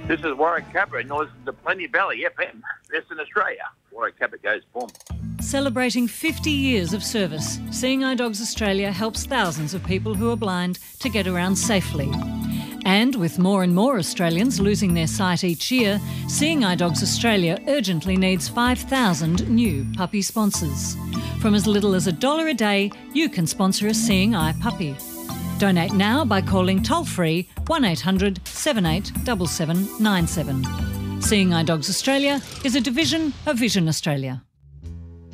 This is Warwick Capper, and you're listening to Plenty Valley FM, Western Australia. Warwick Capper goes boom. Celebrating 50 years of service, Seeing Eye Dogs Australia helps thousands of people who are blind to get around safely. And with more and more Australians losing their sight each year, Seeing Eye Dogs Australia urgently needs 5,000 new puppy sponsors. From as little as $1 a day, you can sponsor a Seeing Eye puppy. Donate now by calling toll-free 1800 787797. Seeing Eye Dogs Australia is a division of Vision Australia.